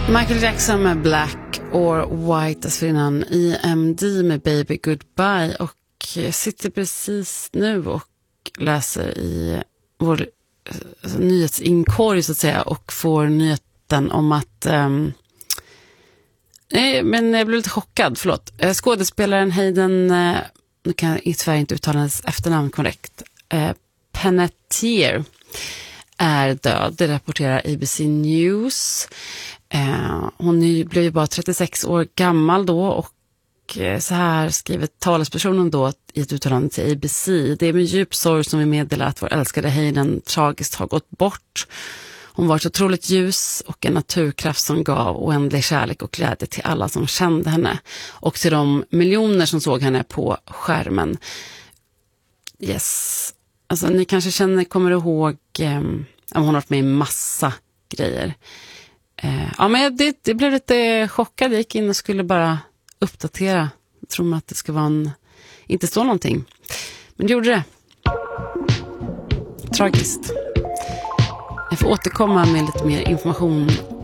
Michael Jackson med Black or White, innan EMD med Baby Goodbye, och jag sitter precis nu och läser i vår nyhetsinkorg så att säga och får nyheten om att men jag blev lite chockad, skådespelaren Hayden, nu kan jag tyvärr inte uttala hennes efternamn korrekt, Panettiere är död, det rapporterar ABC News. Hon blev ju bara 36 år gammal då, och så här skriver talespersonen då i ett uttalande till ABC: det är med djup sorg som vi meddelar att vår älskade Hayden tragiskt har gått bort. Hon var så otroligt ljus och en naturkraft som gav oändlig kärlek och glädje till alla som kände henne och till de miljoner som såg henne på skärmen. Yes. Alltså ni kanske kommer ihåg, hon har varit med i massa grejer. Ja, men det blev lite chockad. Jag gick in och skulle bara uppdatera. Jag tror att det ska vara inte stå någonting. Men det gjorde det. Tragiskt. Jag får återkomma med lite mer information